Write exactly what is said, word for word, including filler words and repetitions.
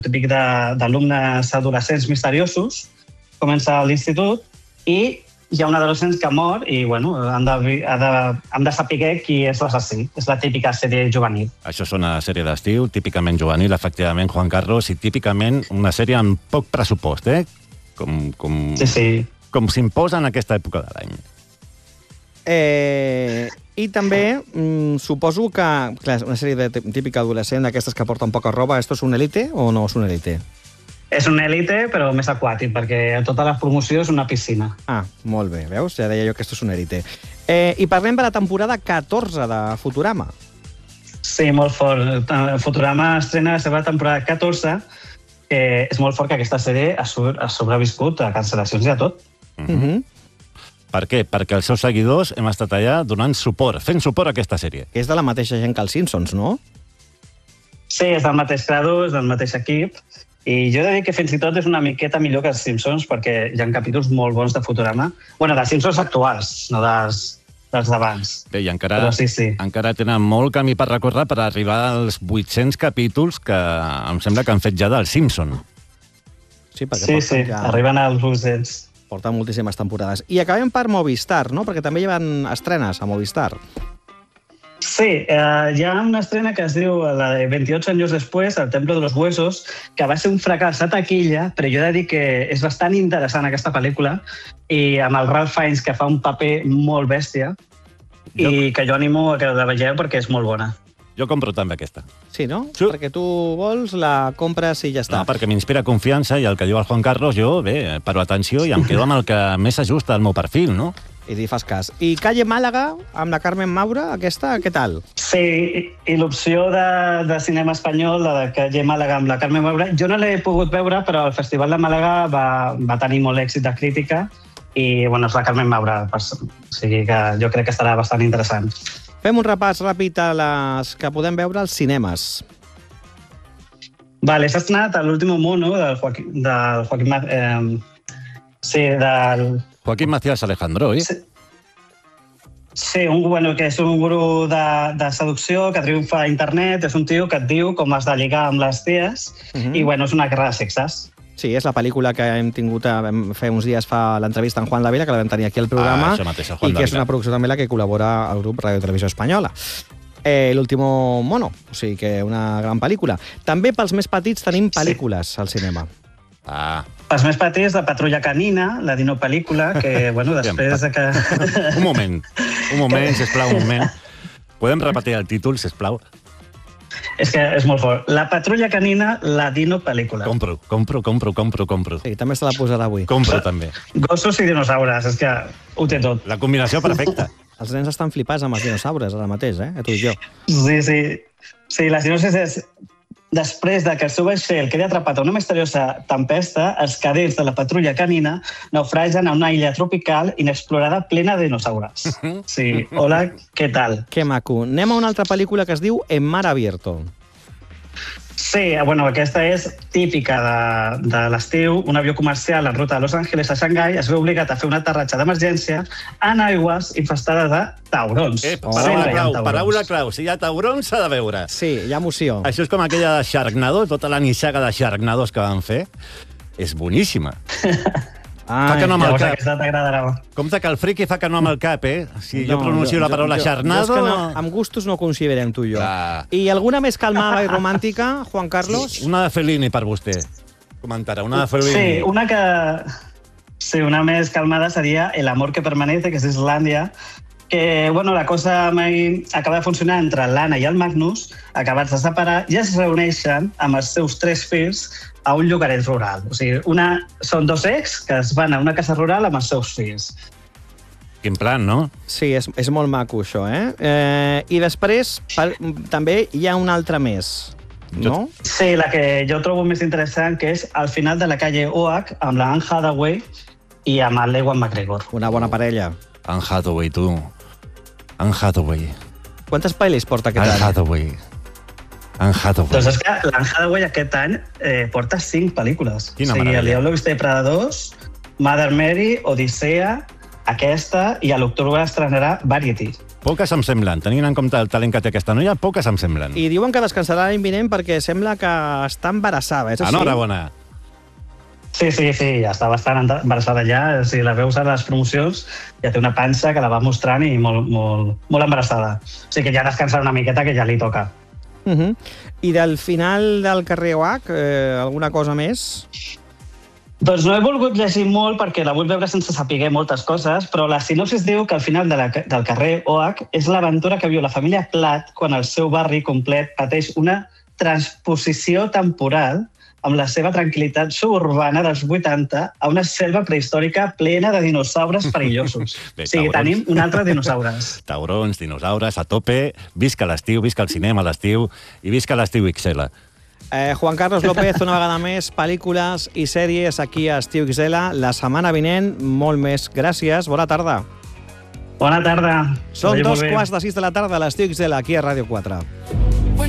típic d'alumnes adolescents misteriosos, comença a l'institut i hi ha un adolescent que mor i bueno, han de, ha de, han de saber qui és l'assassí. És la típica sèrie juvenil. Això és una sèrie d'estiu, típicament juvenil, efectivament, Juan Carlos, i típicament una sèrie amb poc pressupost, eh? Com, com, sí, sí. com s'imposa en aquesta època de l'any. Eh, I també mm, suposo que, clar, una sèrie de típica adolescent d'aquestes que porten poca roba, esto és un élite o no és un élite? És un élite, però més aquàtic, perquè tota la promoció és una piscina. Ah, molt bé, veus? Ja deia jo que esto és un élite. Eh, I parlem de la temporada catorze de Futurama. Sí, molt fort. Futurama estrena la seva temporada catorze, que és molt fort que aquesta sèrie ha sobreviscut a cancel·lacions i a tot. Mm-hmm. Per què? Perquè els seus seguidors hem estat allà donant suport, fent suport a aquesta sèrie. És de la mateixa gent que els Simpsons, no? Sí, és del mateix creador, és del mateix equip. I jo he de dir que fins i tot és una miqueta millor que els Simpsons, perquè hi ha capítols molt bons de Futurama. Bueno, dels Simpsons actuals, no dels, dels d'abans. Bé, i encara, Però sí, sí. encara tenen molt camí per recórrer per arribar als vuit-cents capítols que em sembla que han fet ja del Simpson. Sí, perquè sí, sí. Ja... arriben als vuit-cents. Porten moltíssimes temporades. I acabem per Movistar, no? Perquè també hi ha estrenes a Movistar. Sí, eh, hi ha una estrena que es diu la de veintiocho años después, El Templo de los Huesos, que va ser un fracàs a taquilla, però jo he de dir que és bastant interessant aquesta pel·lícula, i amb el Ralph Fiennes, que fa un paper molt bèstia, jo... i que jo animo a que la vegeu perquè és molt bona. Jo compro també aquesta. Sí, no? Sí. Perquè tu vols, la compres i ja està. No, perquè m'inspira confiança i el que diu el Juan Carlos, jo, bé, paro atenció i em quedo amb el que més s'ajusta al meu perfil, no? I li fas cas. I Calle Màlaga, amb la Carmen Maura, aquesta, què tal? Sí, i l'opció de, de cinema espanyol, la de Calle Màlaga amb la Carmen Maura, jo no l'he pogut veure, però el Festival de Màlaga va, va tenir molt èxit de crítica i, bueno, és la Carmen Maura, o sigui que jo crec que estarà bastant interessant. Fem un repàs ràpid a les que podem veure als cinemes. Vale, s'ha estrenat l'últim mono del Joaquín... Del Joaquín eh, sí, del... Joaquín Macías Alejandro, oi? Sí, sí un, bueno, que és un guru de, de seducció que triomfa a internet, és un tio que et diu com has de lligar amb les ties, uh-huh. i bueno, és una guerra de sexes. Sí, és la pel·lícula que hem tingut, vam fer uns dies fa l'entrevista amb Juan Lavila, que la vam tenir aquí al programa, ah, mateix, Juan i que Lavila. És una producció també la que col·labora al grup Radio Televisió Espanyola. Eh, L'último mono, o sigui que una gran pel·lícula. També pels més petits tenim pel·lícules sí. al cinema. Ah. Pels més petits, la Patrulla Canina, la Dino pel·lícula, que, bueno, després de que... Un moment, un moment, sisplau, un moment. Podem repetir el títol, sisplau? És que és molt fort. La Patrulla Canina, la Dino pel·lícula. Compro, compro, compro, compro, compro. Sí, també se la posarà avui. Compro, també. Gossos i dinosaures, és que ho té tot. La combinació perfecta. Els nens estan flipats amb els dinosaures ara mateix, eh? A tu i jo. Sí, sí. Sí, les dinosaures és... Després de que el seu vaixell quedi atrapat a una misteriosa tempesta, els cadets de la Patrulla Canina naufragen a una illa tropical inexplorada plena de dinosaures. Sí, hola, què tal? Que maco. Anem a una altra pel·lícula que es diu En mar abierto. Sí, bueno, aquesta és típica de, de l'estiu. Un avió comercial en ruta de Los Angeles a Xangai es veu obligat a fer un aterratge d'emergència en aigües infestades de taurons. Eh, paraula sí, clau, paraula clau. Si hi ha taurons, s'ha de veure. Sí, hi ha emoció. Això és com aquella de Sharknado, tota la nissaga de Sharknados que van fer. És boníssima. Ai, fa que no amb el llavors cap. aquesta t'agradarà. Compte que el friki fa que no amb el cap, eh? Si no, jo pronuncio jo, la paraula jo, Sharknado... Jo, jo no, amb gustos no coincidirem tu i jo. Clar. I alguna més calmada i romàntica, Juan Carlos? Una de Fellini per vostè. Comentarà, una de Fellini. Sí, una que... Sí, una més calmada seria El amor que permanece, que és d'Islàndia, que, bueno, la cosa mai acaba de funcionar entre l'Anna i el Magnus, acabats de separar, i es reuneixen amb els seus tres fills a un llogaret rural. O sigui, una, són dos ex que es van a una casa rural amb els seus fills. Quin plan, no? Sí, és, és molt maco, això, eh? eh I després, per, també hi ha una altra més, no? Sí, la que jo trobo més interessant, que és al final de la calle Oak, amb la Anne Hathaway i amb el Ewan McGregor. Una bona parella. Anne Hathaway, tu. Anne Hathaway. Quantes pel·lis porta aquest Anne any? Hathaway. Anne Hathaway. Doncs és que l'Anne Hathaway aquest any eh, porta cinc pel·lícules. Quina o sigui, meravella. El Diablo viste de Prada dos, Mother Mary, Odissea, aquesta, i a l'octubre estrenarà Variety. Poques em semblen. Tenint en compte el talent que té aquesta noia, poques em semblen. I diuen que descansarà l'any vinent perquè sembla que està embarassada, és així? Enhorabona. Sí, sí, sí, ja està bastant embarassada ja. Si la veus a les promocions, ja té una pansa que la va mostrant i molt, molt, molt embarassada. O sigui que ja descansarà una miqueta, que ja li toca. Uh -huh. I del final del carrer Oac, eh, alguna cosa més? Doncs no he volgut llegir molt perquè la vull veure sense saber moltes coses, però la sinopsis diu que al final de la, del carrer Oac és l'aventura que viu la família Platt quan el seu barri complet pateix una transposició temporal amb la seva tranquil·litat suburbana dels vuitanta a una selva prehistòrica plena de dinosaures perillosos. Bé, o sigui, taurons. tenim un altre dinosaures. Taurons, dinosaures, a tope. Visca l'estiu, visca el cinema a l'estiu i visca l'estiu X L. Eh, Juan Carlos López, una vegada més, pel·lícules i sèries aquí a Estiu X L. La setmana vinent, molt més. Gràcies, bona tarda. Bona tarda. Són dos quarts de sis de la tarda a l'Estiu X L, aquí a Ràdio quatre.